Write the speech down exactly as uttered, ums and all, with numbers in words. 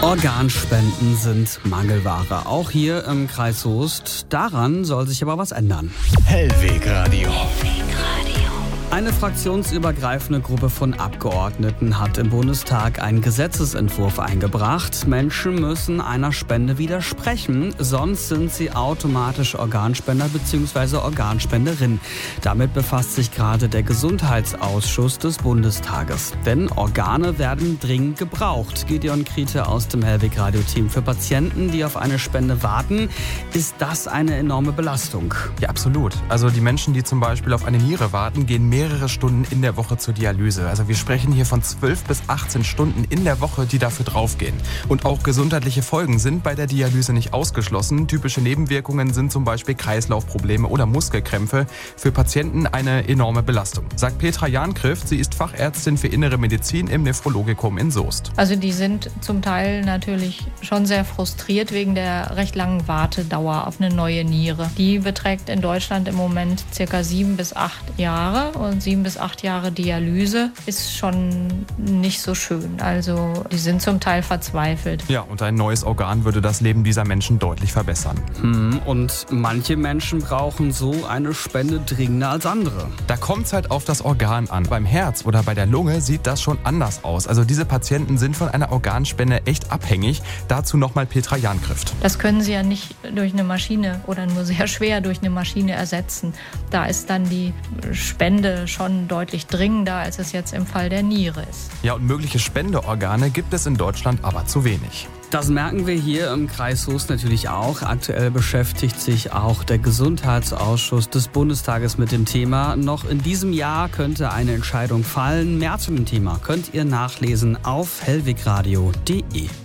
Organspenden sind Mangelware, auch hier im Kreis Soest. Daran soll sich aber was ändern. Hellweg Radio. Eine fraktionsübergreifende Gruppe von Abgeordneten hat im Bundestag einen Gesetzesentwurf eingebracht. Menschen müssen einer Spende widersprechen, sonst sind sie automatisch Organspender bzw. Organspenderin. Damit befasst sich gerade der Gesundheitsausschuss des Bundestages. Denn Organe werden dringend gebraucht. Gideon Kriete aus dem Hellweg-Radio-Team. Für Patienten, die auf eine Spende warten, ist das eine enorme Belastung. Ja, absolut. Also die Menschen, die zum Beispiel auf eine Niere warten, gehen mehrere Stunden in der Woche zur Dialyse. Also wir sprechen hier von zwölf bis achtzehn Stunden in der Woche, die dafür draufgehen. Und auch gesundheitliche Folgen sind bei der Dialyse nicht ausgeschlossen. Typische Nebenwirkungen sind zum Beispiel Kreislaufprobleme oder Muskelkrämpfe. Für Patienten eine enorme Belastung, sagt Petra Jahnkrift. Sie ist Fachärztin für Innere Medizin im Nephrologikum in Soest. Also die sind zum Teil natürlich schon sehr frustriert wegen der recht langen Wartedauer auf eine neue Niere. Die beträgt in Deutschland im Moment circa sieben bis acht Jahre. Und sieben bis acht Jahre Dialyse ist schon nicht so schön. Also die sind zum Teil verzweifelt. Ja, und ein neues Organ würde das Leben dieser Menschen deutlich verbessern. Hm, und manche Menschen brauchen so eine Spende dringender als andere. Da kommt es halt auf das Organ an. Beim Herz oder bei der Lunge sieht das schon anders aus. Also diese Patienten sind von einer Organspende echt abhängig. Dazu nochmal Petra Jahnkrift. Das können sie ja nicht durch eine Maschine oder nur sehr schwer durch eine Maschine ersetzen. Da ist dann die Spende schon deutlich dringender, als es jetzt im Fall der Niere ist. Ja, und mögliche Spendeorgane gibt es in Deutschland aber zu wenig. Das merken wir hier im Kreis Soest natürlich auch. Aktuell beschäftigt sich auch der Gesundheitsausschuss des Bundestages mit dem Thema. Noch in diesem Jahr könnte eine Entscheidung fallen. Mehr zu dem Thema könnt ihr nachlesen auf hellwegradio punkt de.